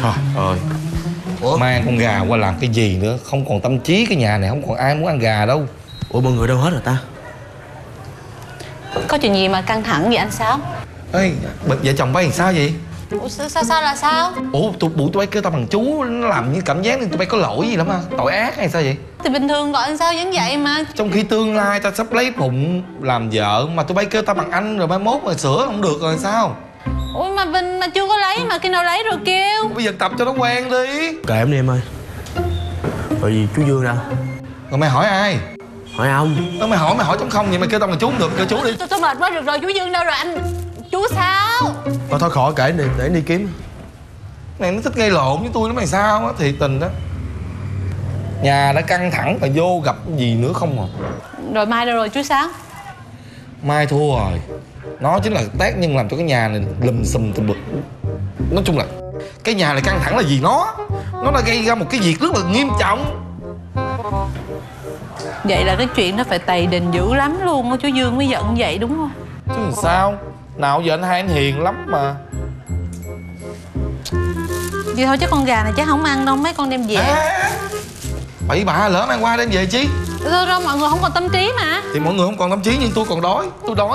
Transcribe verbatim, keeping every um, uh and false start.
Trời ơi. Ủa? Mang con gà qua làm cái gì nữa? Không còn tâm trí, cái nhà này không còn ai muốn ăn gà đâu. Ủa mọi người đâu hết rồi ta? Có chuyện gì mà căng thẳng vậy anh Sáu? Ê, vợ chồng bay làm sao vậy? Ủa, sao, sao sao là sao? Ủa, tụi bụi tụi bay kêu tao bằng chú, nó làm như cảm giác như tụi bay có lỗi gì lắm à? Tội ác hay sao vậy? Thì bình thường gọi anh Sáu vẫn vậy mà. Trong khi tương lai tao sắp lấy Phụng làm vợ mà tụi bay kêu tao bằng anh rồi mai mốt mà sửa không được rồi sao? Ủa mà Vinh mà chưa có lấy mà khi nào lấy rồi kêu. Bây giờ tập cho nó quen đi. Kệ em đi em ơi. Rồi gì chú Dương đâu? Rồi mày hỏi ai? Hỏi ông. Đó mày hỏi mày hỏi trống không vậy, mày kêu tao là chú không được, kêu chú đi. Tôi, tôi mệt quá, được rồi, chú Dương đâu rồi anh? Chú sao? Thôi thôi khỏi kể đi, để em đi kiếm. Này nó thích gây lộn với tôi lắm mày sao á, thiệt tình đó. Nhà đã căng thẳng mà vô gặp gì nữa không à. Rồi Mai đâu rồi chú Sáu? Mai thua rồi. Nó chính là tác nhân làm cho cái nhà này lùm xùm tùm bực. Nói chung là cái nhà này căng thẳng là vì nó. Nó đã gây ra một cái việc rất là nghiêm trọng. Vậy là cái chuyện nó phải tày đình dữ lắm luôn á, chú Dương mới giận vậy đúng không? Chứ làm sao. Nào giờ anh hai anh hiền lắm mà. Vậy thôi chứ con gà này chắc không ăn đâu, mấy con đem về. À, bậy bạ lỡ mang qua đem về chi. Thôi thôi mọi người không còn tâm trí mà. Thì mọi người không còn tâm trí nhưng tôi còn đói. Tôi đói.